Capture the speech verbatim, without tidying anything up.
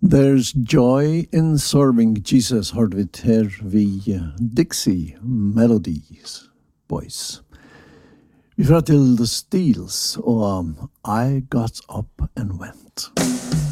There's joy in serving Jesus, hørte vi her vi Dixie Melodies Boys. Vi fra til The Steels og I Got Up and Went.